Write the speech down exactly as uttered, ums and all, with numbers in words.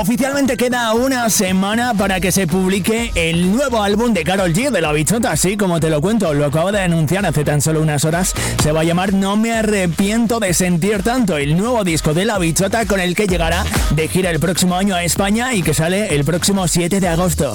Oficialmente queda una semana para que se publique el nuevo álbum de Karol G, de La Bichota, así como te lo cuento, lo acabo de anunciar hace tan solo unas horas. Se va a llamar No me arrepiento de sentir tanto, el nuevo disco de La Bichota con el que llegará de gira el próximo año a España y que sale el próximo siete de agosto.